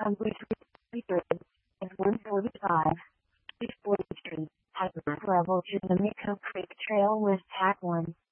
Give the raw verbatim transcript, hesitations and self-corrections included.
Highway three and one forty-five, three forty-three, Hyper level to the Miko Creek Trail with Tack one.